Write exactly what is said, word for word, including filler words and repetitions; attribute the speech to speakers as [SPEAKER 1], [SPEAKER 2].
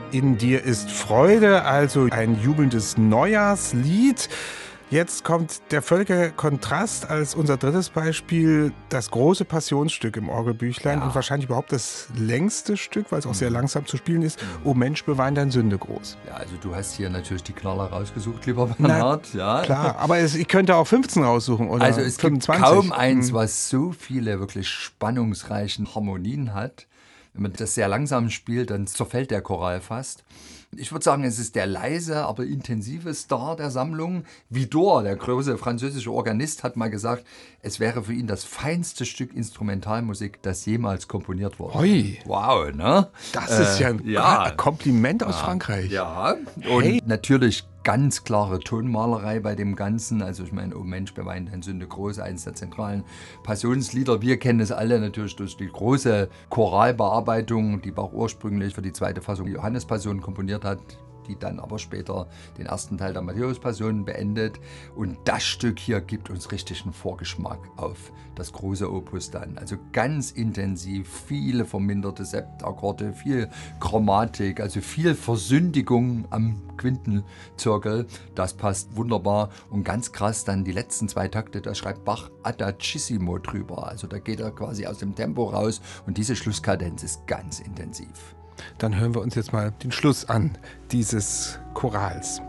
[SPEAKER 1] In dir ist Freude, also ein jubelndes Neujahrslied. Jetzt kommt der völlige Kontrast als unser drittes Beispiel, das große Passionsstück im Orgelbüchlein, ja. Und wahrscheinlich überhaupt das längste Stück, weil es auch sehr langsam zu spielen ist. O Mensch, bewein dein Sünde groß.
[SPEAKER 2] Ja, also du hast hier natürlich die Knaller rausgesucht, lieber Bernhard.
[SPEAKER 1] Na, ja. Klar, aber es, ich könnte auch fünfzehn raussuchen oder
[SPEAKER 2] also es
[SPEAKER 1] fünfundzwanzig.
[SPEAKER 2] Gibt kaum eins, was so viele wirklich spannungsreichen Harmonien hat. Wenn man das sehr langsam spielt, dann zerfällt der Choral fast. Ich würde sagen, es ist der leise, aber intensive Star der Sammlung. Widor, der große französische Organist, hat mal gesagt, es wäre für ihn das feinste Stück Instrumentalmusik, das jemals komponiert wurde.
[SPEAKER 1] Oi.
[SPEAKER 2] Wow, ne?
[SPEAKER 1] Das äh, ist ja ein ja. Kompliment aus
[SPEAKER 2] ja.
[SPEAKER 1] Frankreich.
[SPEAKER 2] Ja, und
[SPEAKER 1] hey.
[SPEAKER 2] natürlich ganz klare Tonmalerei bei dem Ganzen. Also ich meine, O Mensch, bewein dein Sünde groß, eines der zentralen Passionslieder. Wir kennen es alle natürlich durch die große Choralbearbeitung, die Bach ursprünglich für die zweite Fassung die Johannespassion komponiert hat, die dann aber später den ersten Teil der Matthäus-Passion beendet. Und das Stück hier gibt uns richtig einen Vorgeschmack auf das große Opus dann. Also ganz intensiv, viele verminderte Septakkorde, viel Chromatik, also viel Versündigung am Quintenzirkel. Das passt wunderbar. Und ganz krass dann die letzten zwei Takte, da schreibt Bach Adagissimo drüber. Also da geht er quasi aus dem Tempo raus und diese Schlusskadenz ist ganz intensiv.
[SPEAKER 1] Dann hören wir uns jetzt mal den Schluss an dieses Chorals.